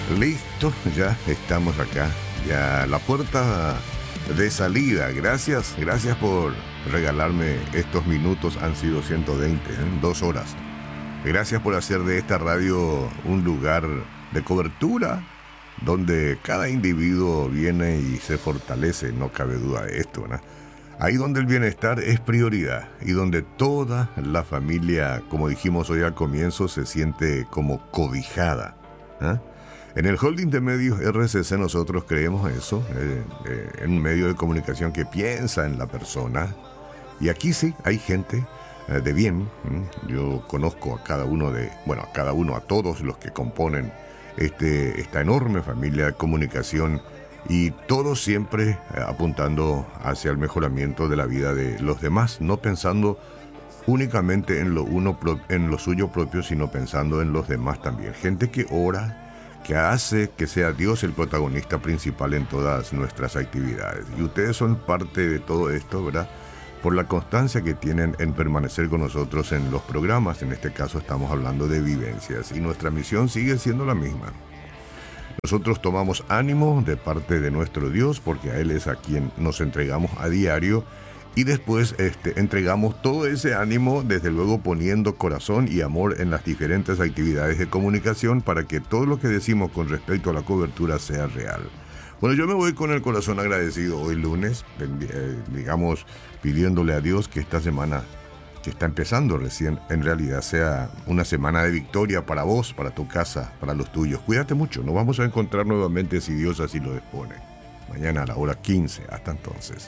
Listo, ya estamos acá. Ya la puerta de salida. Gracias por regalarme estos minutos. Han sido 120, 2 horas. Gracias por hacer de esta radio un lugar de cobertura donde cada individuo viene y se fortalece. No cabe duda de esto, ¿no? Ahí donde el bienestar es prioridad y donde toda la familia, como dijimos hoy al comienzo, se siente como cobijada, ¿eh? En el holding de medios RCC nosotros creemos eso, en un medio de comunicación que piensa en la persona. Y aquí sí, hay gente de bien. Yo conozco a a todos los que componen esta enorme familia de comunicación, y todos siempre apuntando hacia el mejoramiento de la vida de los demás, no pensando únicamente en lo suyo propio, sino pensando en los demás también. Gente que ora, que hace que sea Dios el protagonista principal en todas nuestras actividades. Y ustedes son parte de todo esto, ¿verdad? Por la constancia que tienen en permanecer con nosotros en los programas. En este caso estamos hablando de vivencias, y nuestra misión sigue siendo la misma. Nosotros tomamos ánimo de parte de nuestro Dios, porque a Él es a quien nos entregamos a diario, y después entregamos todo ese ánimo, desde luego poniendo corazón y amor en las diferentes actividades de comunicación, para que todo lo que decimos con respecto a la cobertura sea real. Bueno, yo me voy con el corazón agradecido hoy lunes, pidiéndole a Dios que esta semana que está empezando recién, en realidad sea una semana de victoria para vos, para tu casa, para los tuyos. Cuídate mucho, nos vamos a encontrar nuevamente si Dios así lo dispone. Mañana a la hora 15, hasta entonces.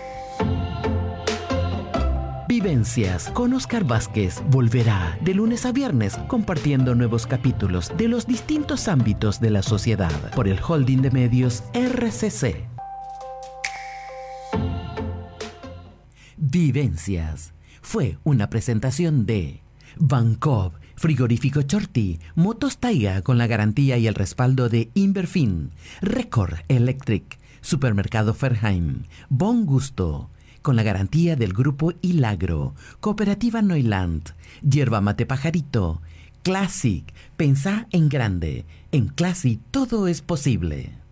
Vivencias con Oscar Vázquez volverá de lunes a viernes compartiendo nuevos capítulos de los distintos ámbitos de la sociedad por el holding de medios RCC. Vivencias fue una presentación de Bancov, Frigorífico Chorti, Motos Taiga con la garantía y el respaldo de Inverfin, Record Electric, Supermercado Ferheim, Bon Gusto, con la garantía del Grupo Ilagro, Cooperativa Neuland, Yerba Mate Pajarito, Classic, pensá en grande. En Classic todo es posible.